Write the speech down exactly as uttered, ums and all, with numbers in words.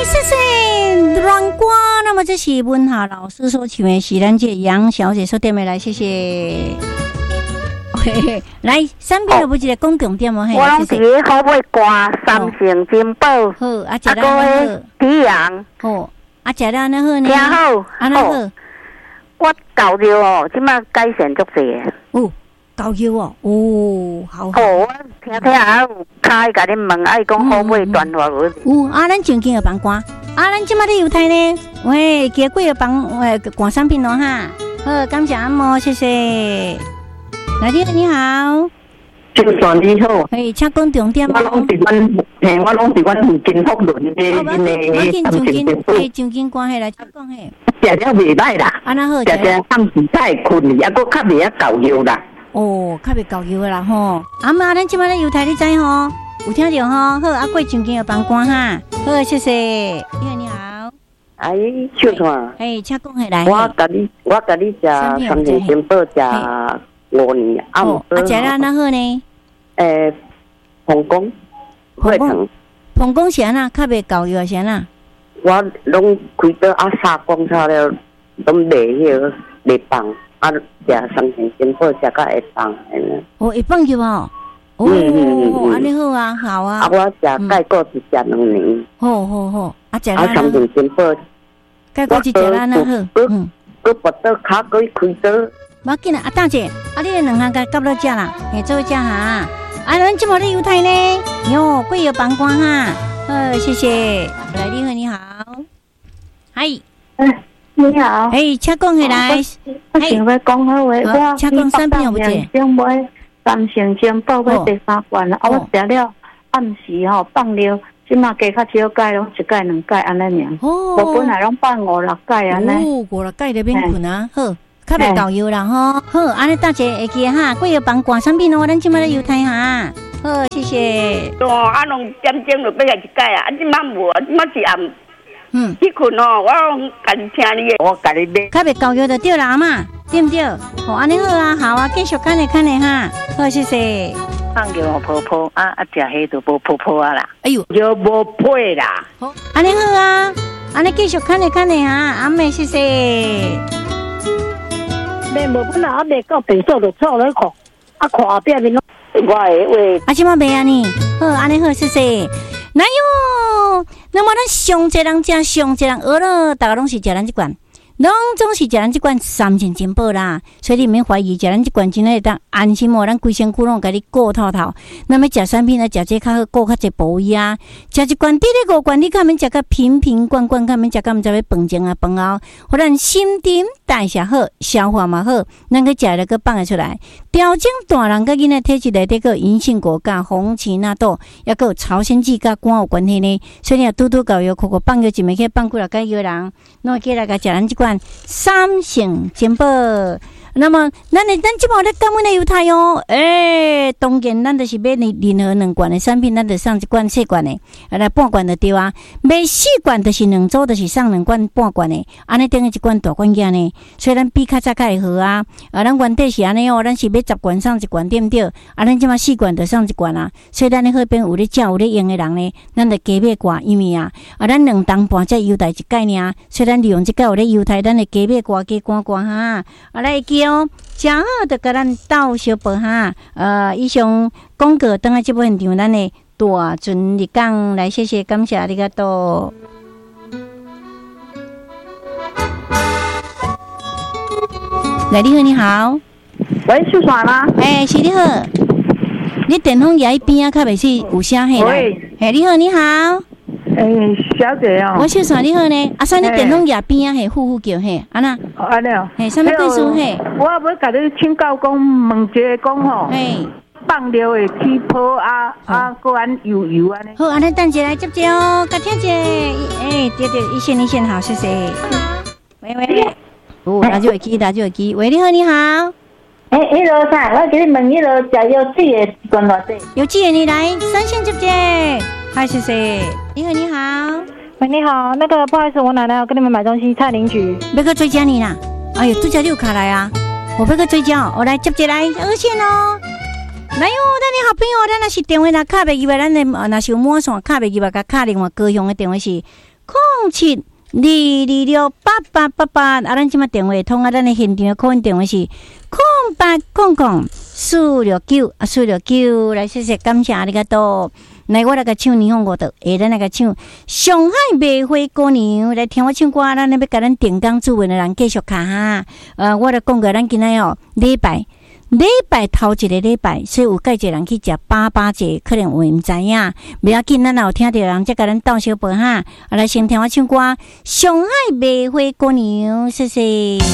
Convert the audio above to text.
谢谢软瓜。那么这是文夏老师所请的是咱这杨小姐所点的来，谢谢。嘿嘿，来三遍有不记得讲重点哦？嘿， 我拢伫咧好买瓜，三成金宝， 好啊，食得安好。 低阳， 好啊，食得安好呢。 挺好， 安好。 我搞着哦，即马改善足济。 哦，搞着哦，哦，好。 好，我听听啊，有开甲恁问，爱讲好买断话我。 有啊，咱正经有放瓜，啊，咱即马咧犹太呢，喂，加几个放诶挂产品咯哈。好，感谢阿嬷，谢谢。来电你好， 就算你好， 嘿，请讲重点。 我拢伫阮，嘿，我拢伫阮金福轮的因为重金，嘿，重金关系来讲嘿。 食了袂歹啦， 安那好， 食食暗时才会困，抑佫较袂晓搞药啦。 哦，较袂搞药啦吼。阿妈，咱即摆咧犹太你知吼，有听着吼？好，啊，过重金有帮关哈。好，谢谢。你好，你好。 哎，小团， 嘿，请讲下来。 我甲你，我甲你食三年金宝食。五年啊， 哦，啊，食了安那好呢？ 诶，膀胱、血糖， 膀胱是安那，较袂够药是安那？ 我拢开刀啊，杀光差了，拢袂迄个袂放，啊，食三成金宝食甲会放，安尼。 哦，会放药哦。哦，安尼好啊，好啊。 啊，我食钙骨是食两年。 好好好，啊，食了。 啊，三成金宝。 钙骨是食了安那好。 嗯。佮拔刀骹佮开刀。 无要紧啦，啊大姐，啊你哋两项甲夹到食啦，嘿做食哈。啊，咱即马咧犹太呢，哟，贵有帮光哈。好，谢谢。来，你好，你好。嗨。 哎，你好。 哎，请讲起来。 我想要讲好话，我请讲三遍有无姐？ 想买三成金宝买第三罐啦，啊，我食了暗时吼放了，即马加较少钙咯，一钙两钙安尼尔。哦。我本来拢放五六钙安尼。 哦，五六钙就免困啊，好。较袂够药啦吼，好，安尼大姐会记哈，贵要帮挂产品哦，咱即摆咧犹太哈，好，谢谢。 哦，啊，拢点钟就要来一届啊，啊，即摆无，啊，即摆是暗，嗯，去困哦，我拢家己听你的，我家己买。 较袂够药就对啦嘛，对毋对？好，安尼好啊，好啊，继续看咧看咧哈，好，谢谢。 放药泡泡啊啊，食迄就无泡泡啊啦， 哎呦， 就无配啦。 好，安尼好啊，安尼继续看咧看咧哈，阿妹谢谢。 袂无本来啊，袂到病数就错咧看，啊看后壁面拢我诶话， 啊，即马袂安尼，好，安尼好，谢谢。哪有？那么咱上济人食，上济人学了，大家拢是食咱即罐，拢总是食咱即罐三成金宝啦，所以你免怀疑，食咱即罐真诶当安心哦，咱规身躯拢甲你顾透透。那么食产品呢，食这较好，顾较济补益啊。食一罐，滴咧五罐，你较免食甲瓶瓶罐罐，较免食甲毋知要饭前啊饭后，互咱心情代谢好，消化嘛好，咱去食了个放会出来。调整大人甲囡仔体质内底个银杏果甲红荠纳豆，抑个有朝鲜蓟甲肝有关系呢。所以啊，拄拄搞药，苦苦放药一暝去放几落个药人，那过来甲食咱即罐三成金宝。那么，咱的咱即摆咧感恩的犹太哦，诶、欸，当然咱就是买任任何两罐的产品，咱就送一罐四罐的，来半罐就对啊。买四罐就是两组，就是送两罐半罐的，安尼等于一罐大罐件呢。所以咱比较早较会好啊。啊，咱原底是安尼哦，咱是买十罐送一罐，对毋对？啊，咱即摆四罐就送一罐啊。所以咱咧好边有咧食有咧用的人呢，咱就加买寡，因为啊，啊，咱两当半才犹太一概念啊。所以咱利用即个有咧犹太，咱就加买寡加罐罐哈。啊，来记哦。正好就甲咱斗小报哈，呃，以上广告等下这部现场，咱的大船日港来，谢谢，感谢ありがとう。来，你好，你好， 喂，是啥吗？ 哎、欸，是你好，你电风牙一边啊，较袂是有声嘿啦。哎，你好，你好。 诶、欸，小姐哦， 我小算你好呢，啊，算你电风牙边啊，嘿，呼呼叫嘿，安那？ 安尼哦， 嘿，什么故事嘿？ 我要甲你请教讲，问一个讲吼，嘿，放尿的起泡啊啊，个安油油安尼。 好，安尼等一来接接哦，甲听者，诶，对对，一线一线好，谢谢。喂喂，哦，打就会机，打就会机，喂，你好，你好。 诶，迄落啥？我给你问，迄落食药剂的关偌济？ 有剂的你来，三线接接。嗨，谢谢。你好，你好。 喂，你好，那个不好意思，我奶奶要跟你们买东西，蔡林局。 要去追加你啦？哎呦，追加你有卡来啊！我要去追加，我来接接来二线哦。来哟，咱的好朋友，咱若是电话若卡袂入来，咱的若是有满线卡袂入来，甲卡另外高雄的电话是空七二二六八八八八，啊，咱即马电话通啊，咱的现场的客运电话是空八空空四六九啊四六九，来谢谢感谢啊你个多。来，我来个唱霓虹歌的，下咱来个唱上海卖花姑娘，来听我唱歌，咱那要甲咱定岗主文的人继续卡哈。呃，我来讲个，咱今仔哦礼拜礼拜头一个礼拜，所以有介侪人去食粑粑节，可能有毋知影，不要紧，咱有听到人再甲咱斗小报哈。啊，来先听我唱歌，上海卖花姑娘，谢谢。